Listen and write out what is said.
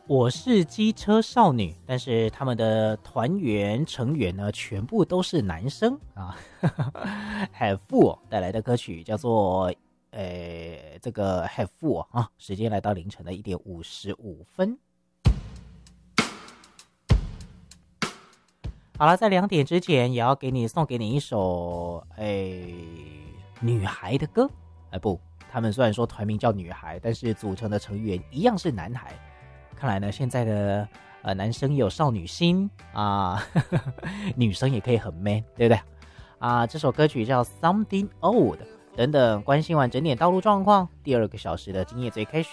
我是机车少女，但是他们的团员成员呢，全部都是男生啊。Have Fool 带来的歌曲叫做这个 Have Fool 啊，时间来到凌晨的1:55。好了，在2点之前也要送给你一首女孩的歌。不，他们虽然说团名叫女孩，但是组成的成员一样是男孩。看来呢，现在的男生也有少女心啊，女生也可以很 man， 对不对啊？这首歌曲叫 Something Old。等等，关心完整点道路状况，第2个小时的今夜最开始